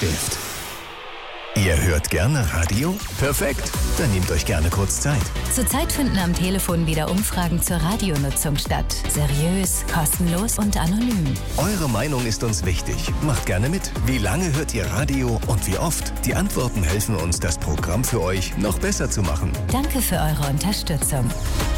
Stift. Ihr hört gerne Radio? Perfekt, dann nehmt euch gerne kurz Zeit. Zurzeit finden am Telefon wieder Umfragen zur Radionutzung statt. Seriös, kostenlos und anonym. Eure Meinung ist uns wichtig. Macht gerne mit. Wie lange hört ihr Radio und wie oft? Die Antworten helfen uns, das Programm für euch noch besser zu machen. Danke für eure Unterstützung.